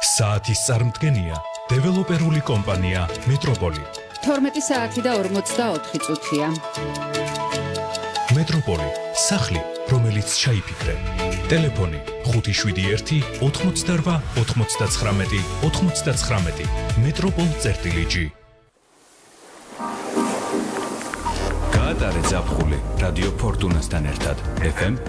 საათის წარმდგენია დეველოპერული კომპანია მეტროპოლი. 12 საათი და 44 წუთია. მეტროპოლი, სახლი, რომელიც ჩაიფიქრე. ტელეფონი 571 88 99 99. მეტროპოლ.gi. გაატარე ზაფხული რადიო ფორტუნასთან ერთად FM